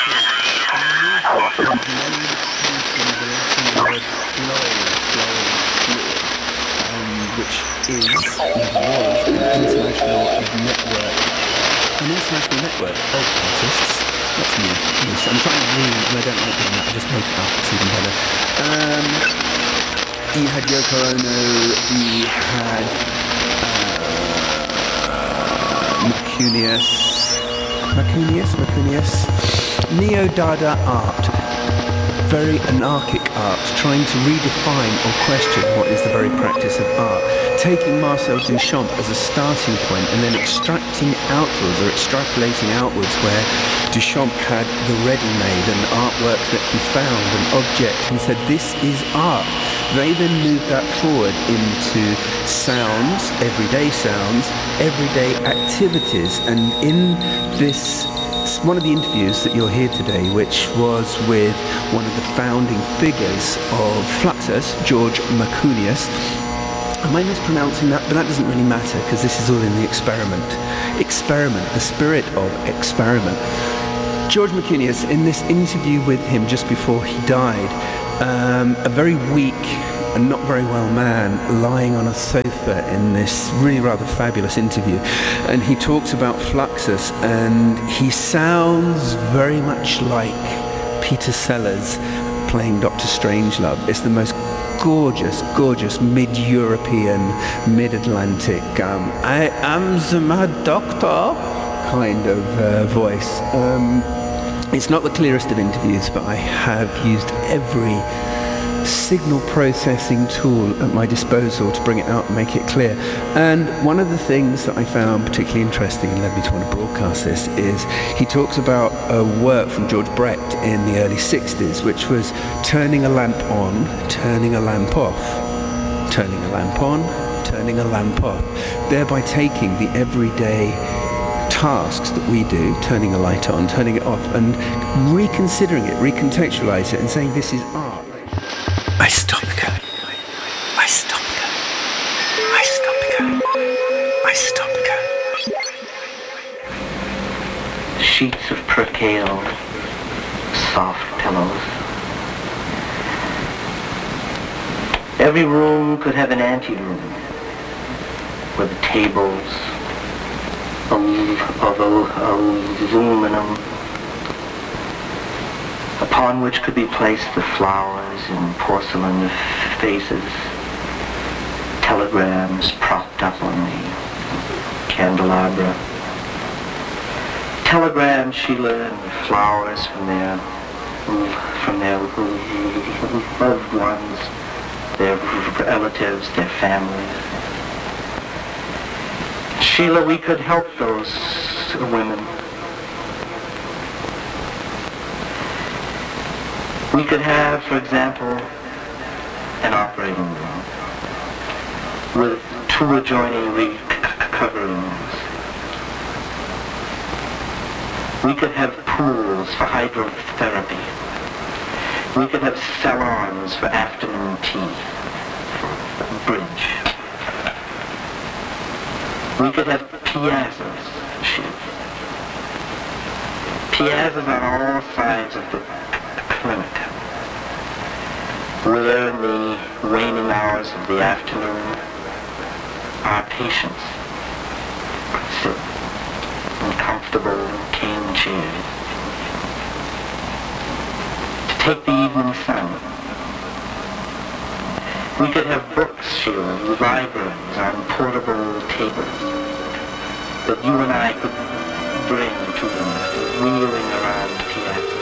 Which is, was an international network of artists. That's me. Yes, I'm trying to read, and I don't like doing that. I just make it up. It's even better. He had Yoko Ono. He had Macunius. Neo-Dada art. Very anarchic art, trying to redefine or question what is the very practice of art, taking Marcel Duchamp as a starting point and then extracting outwards or extrapolating outwards where Duchamp had the ready-made, an artwork that he found, an object, and said this is art. They then moved that forward into sounds, everyday activities, and in this one of the interviews that you'll hear today, which was with one of the founding figures of Fluxus, George Macunius. Am I mispronouncing that? But that doesn't really matter because this is all in the experiment. The spirit of experiment. George Macunius, in this interview with him just before he died, a very weak and not very well man lying on a sofa in this really rather fabulous interview, and he talks about Fluxus, and he sounds very much like Peter Sellers playing Dr. Strangelove. It's the most gorgeous mid-European, mid-Atlantic I am the mad doctor kind of voice. It's not the clearest of interviews, but I have used every signal processing tool at my disposal to bring it out and make it clear. And one of the things that I found particularly interesting and led me to want to broadcast this is he talks about a work from George Brecht in the early 60s, which was turning a lamp on, turning a lamp off, turning a lamp on, turning a lamp off, thereby taking the everyday tasks that we do, turning a light on, turning it off, and reconsidering it, recontextualize it, and saying this is art. I stop going. I stop going. I stop going. I stop going. Sheets of percale, soft pillows. Every room could have an anteroom where the tables of aluminum upon which could be placed the flowers in porcelain vases, telegrams propped up on the candelabra. Telegrams, Sheila, and the flowers from their loved ones, their relatives, their families. Sheila, we could help those women. We could have, for example, an operating room with 2 adjoining recovery rooms. We could have pools for hydrotherapy. We could have salons for afternoon tea, for bridge. We could have piazzas, piazzas on all sides of the clinic, where in the waning hours of the afternoon, our patients could sit in comfortable cane chairs to take the evening sun. We could have books, Sheila, libraries on portable tables that you and I could bring to them, wheeling around the piazza.